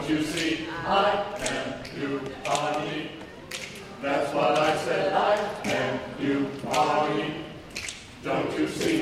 Don't you see, I am you, Bonnie. That's what I said, I am you, Bonnie. Don't you see?